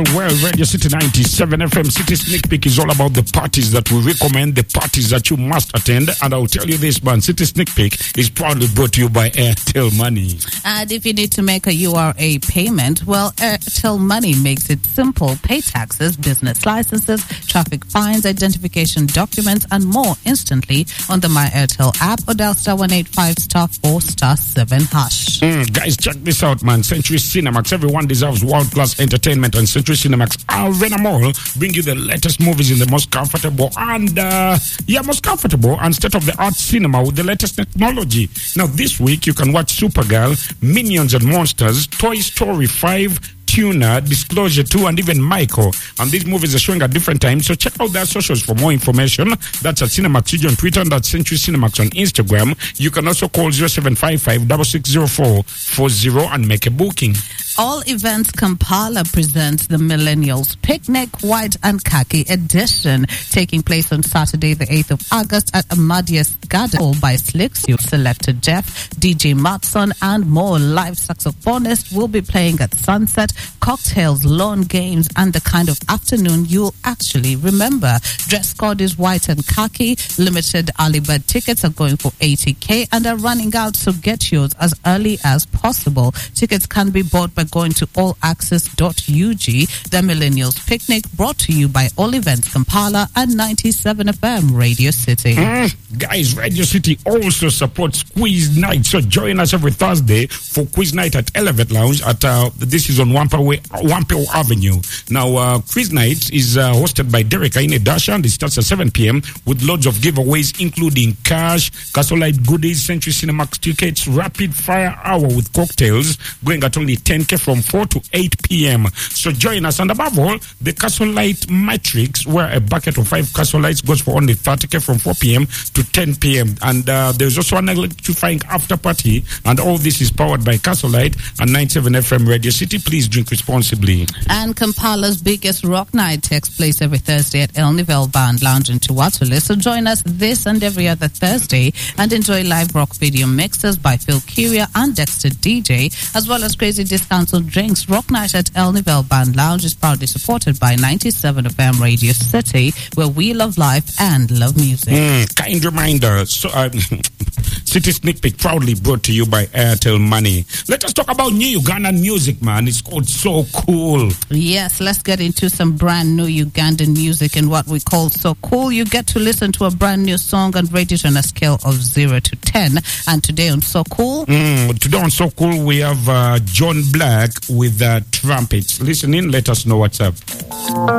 Radio City 97 FM City Sneak Peek is all about the parties that we recommend, the parties that you must attend. And I'll tell you this, man, City Sneak Peek is proudly brought to you by Airtel Money. And if you need to make a URA payment, well, Airtel Money makes it simple. Pay taxes, business licenses, traffic fines, identification documents, and more instantly on the My Airtel app or dial *185*4*7#. Guys, check this out, man. Century Cinemax. Everyone deserves world-class entertainment, and Century Cinemax Arena Mall bring you the latest movies in the most comfortable and state-of-the-art cinema with the latest technology. Now, this week you can watch Supergirl, Minions and Monsters, Toy Story 5, Tuna, Disclosure 2, and even Michael. And these movies are showing at different times, so check out their socials for more information. That's at Cinemax on Twitter, and that's Century Cinemax on Instagram. You can also call 0755-660440 and make a booking. All Events Kampala presents the Millennials Picnic White and Khaki Edition, taking place on Saturday the 8th of August at Amadeus Garden by Slicks. You've selected Jeff, DJ Matson, and more. Live saxophonists will be playing at sunset, cocktails, lawn games, and the kind of afternoon you'll actually remember. Dress code is white and khaki. Limited early bird tickets are going for 80k and are running out, so get yours as early as possible. Tickets can be bought by going to allaccess.ug. The Millennials Picnic brought to you by All Events Kampala and 97 FM Radio City. Guys, Radio City also supports Quiz Night, so join us every Thursday for Quiz Night at Elevate Lounge at this is on Wampel Avenue. Now, Quiz Night is hosted by Derek Aine Dasha, and it starts at 7 p.m. with loads of giveaways, including cash, Castlelight goodies, Century Cinemax tickets, rapid fire hour with cocktails going at only 10k from 4 to 8 p.m. So join us. And above all, the Castlelight Matrix, where a bucket of 5 Castlelights goes for only 30k from 4 p.m. to 10 p.m. And there's also an electrifying after party, and all this is powered by Castlelight and 97 FM Radio City. Please drink responsibly. And Kampala's biggest rock night takes place every Thursday at El Nivel Band Lounge in Tuatule. So join us this and every other Thursday and enjoy live rock video mixes by Phil Curia and Dexter DJ, as well as crazy discounts on drinks. Rock night at El Nivel Band Lounge is proudly supported by 97 FM Radio City, where we love life and love music. Kind reminder. So, City Sneak Peek proudly brought to you by Airtel Money. Let us talk about new Ugandan music, man. It's called So Cool. Yes, let's get into some brand new Ugandan music and what we call So Cool. You get to listen to a brand new song and rate it on a scale of 0 to 10. And today on So Cool, today on So Cool, we have John Black with trumpets. Listen in, let us know what's up.